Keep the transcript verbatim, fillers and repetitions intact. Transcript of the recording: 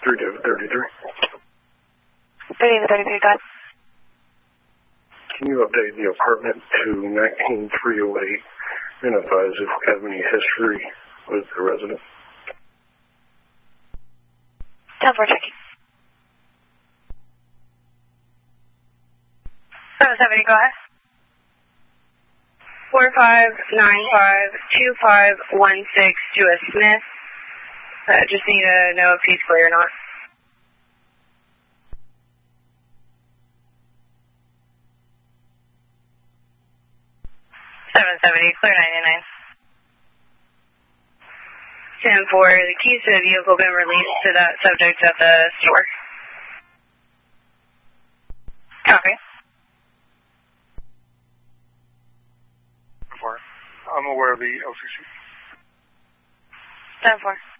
three David thirty-three. three David thirty-three, go ahead. Can you update the apartment to nineteen three oh eight and advise if we have any history with the resident? ten four checking. seven seventy, go ahead. four five nine five two five one six to a Smith. Uh, just need to know if he's clear or not. seven seventy, clear ninety-nine. ten four, the keys to the vehicle been released to that subject at the store. Copy. I'm aware of the L C C. ten four.